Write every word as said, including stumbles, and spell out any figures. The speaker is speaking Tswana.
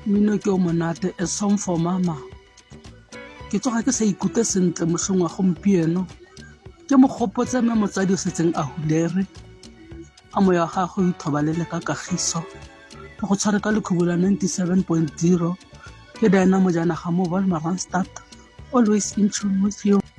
Mmino ke o monate, a song for mama. Ke tsoga ke sa ikutlwe sentle mošong wa gompieno ke mo gopotse mme motsadi o setseng a hulere a moya wa gagwe o ithobalele ka kagiso le go tshware ka lekhubu la ninety-seven point zero ke Diana Mojanaga mo Wolmaranstad, always in tune with you.